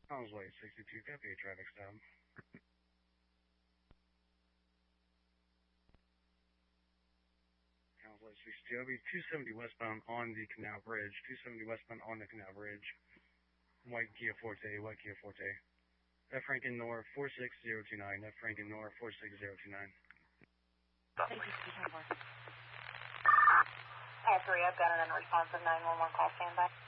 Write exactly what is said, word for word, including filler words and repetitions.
Conway sixty-two, copy a traffic stop. Conway sixty-two, I'll be two seventy westbound on the Canal Bridge, two seventy westbound on the Canal Bridge. White Kia Forte, white Kia Forte. F Franken North four six zero two nine, F Franken North four six zero two nine. Thank you, All three, I've got an unresponsive nine one one call, standby.